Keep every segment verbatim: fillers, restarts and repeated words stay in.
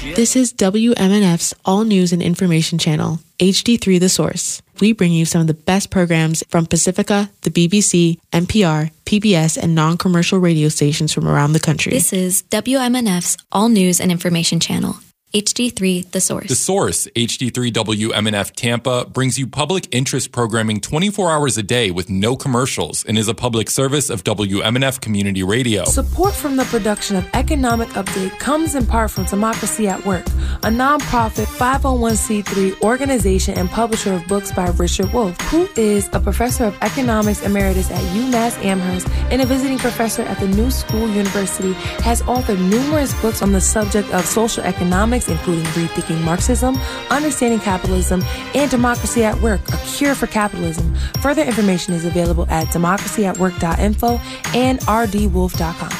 This is W M N F's All News and Information Channel, H D three The Source. We bring you some of the best programs from Pacifica, the B B C, N P R, P B S, and non-commercial radio stations from around the country. This is W M N F's All News and Information Channel, H D three The Source. The Source, H D three W M N F Tampa, brings you public interest programming twenty-four hours a day with no commercials and is a public service of W M N F Community Radio. Support from the production of Economic Update comes in part from Democracy at Work, a nonprofit five oh one c three organization and publisher of books by Richard Wolff, who is a professor of economics emeritus at UMass Amherst and a visiting professor at the New School University, has authored numerous books on the subject of social economics, including Rethinking Marxism, Understanding Capitalism, and Democracy at Work, A Cure for Capitalism. Further information is available at democracy at work dot info and r d wolf dot com.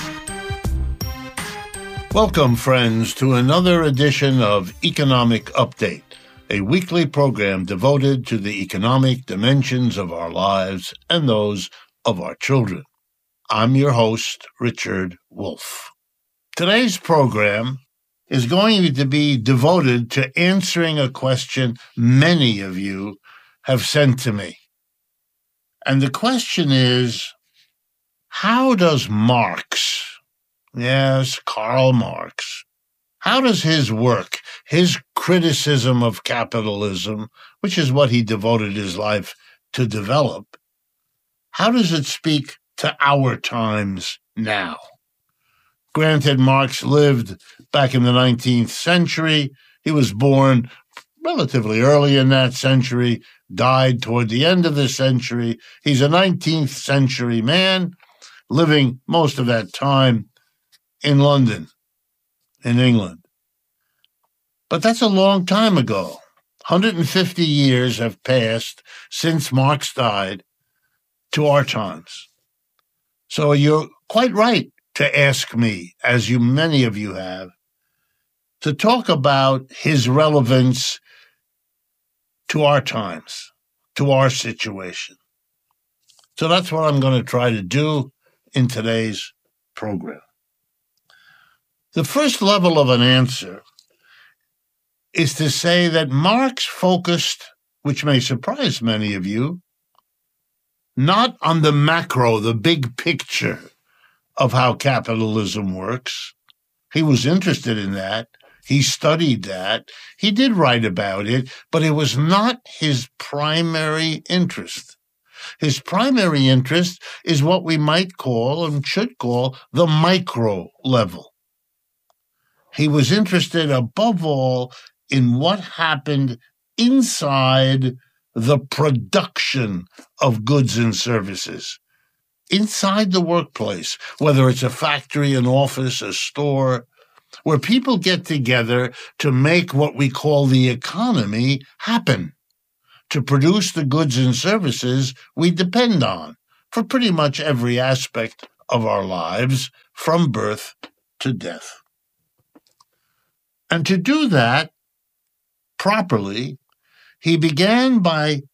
Welcome, friends, to another edition of Economic Update, a weekly program devoted to the economic dimensions of our lives and those of our children. I'm your host, Richard Wolff. Today's program is going to be devoted to answering a question many of you have sent to me. And the question is, how does Marx, yes, Karl Marx, how does his work, his criticism of capitalism, which is what he devoted his life to develop, how does it speak to our times now? Granted, Marx lived back in the nineteenth century. He was born relatively early in that century, died toward the end of the century. He's a nineteenth century man, living most of that time in London, in England. But that's a long time ago. one hundred fifty years have passed since Marx died to our times. So you're quite right to ask me, as you many of you have, to talk about his relevance to our times, to our situation. So that's what I'm going to try to do in today's program. The first level of an answer is to say that Marx focused, which may surprise many of you, not on the macro, the big picture of how capitalism works. He was interested in that. He studied that. He did write about it, but it was not his primary interest. His primary interest is what we might call and should call the micro level. He was interested above all in what happened inside the production of goods and services, inside the workplace, whether it's a factory, an office, a store, where people get together to make what we call the economy happen, to produce the goods and services we depend on for pretty much every aspect of our lives, from birth to death. And to do that properly, he began by